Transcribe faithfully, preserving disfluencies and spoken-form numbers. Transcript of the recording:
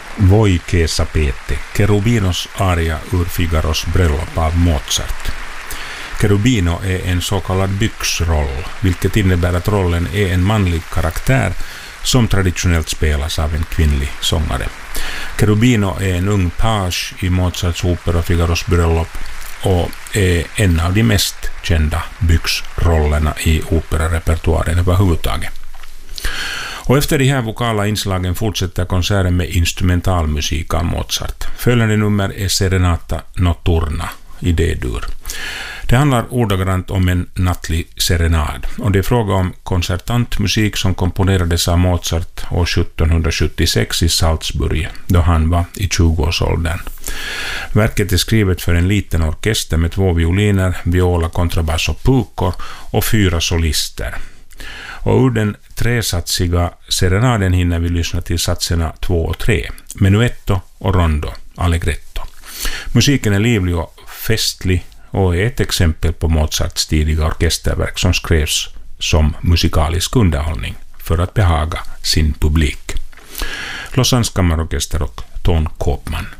Voi che sapete, Cherubinos aria ur Figaros bröllop av Mozart. Cherubino är en så kallad byxroll, vilket innebär att rollen är en manlig karaktär som traditionellt spelas av en kvinnlig sångare. Cherubino är en ung page i Mozarts opera Figaros bröllop och är en av de mest kända byxrollerna i operarepertoaren överhuvudtaget. Och efter de här vokala inslagen fortsätter konserten med instrumentalmusik av Mozart. Följande nummer är Serenata Notturna i D-dur. Det handlar ordagrant om en nattlig serenad och det är fråga om konsertantmusik som komponerades av Mozart år sjuttonhundrasjuttiosex i Salzburg då han var i tjugoårsåldern. Verket är skrivet för en liten orkester med två violiner, viola, kontrabass och pukor och fyra solister. Och ur den tresatsiga serenaden hinner vi lyssna till satserna två och tre, menuetto och rondo, allegretto. Musiken är livlig och festlig och är ett exempel på Mozarts tidiga orkesterverk som skrevs som musikalisk underhållning för att behaga sin publik. Lausanne Kammarorkester och Ton Koopman.